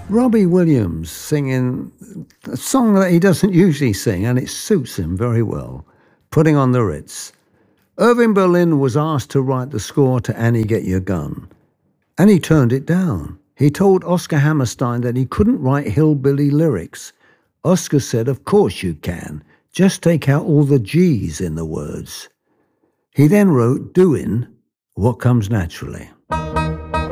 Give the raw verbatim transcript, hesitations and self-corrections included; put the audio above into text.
Robbie Williams singing a song that he doesn't usually sing, and it suits him very well, Putting on the Ritz. Irving Berlin was asked to write the score to Annie Get Your Gun, and he turned it down. He told Oscar Hammerstein that he couldn't write hillbilly lyrics. Oscar said, "Of course you can. Just take out all the G's in the words." He then wrote, "Doin' What Comes Naturally."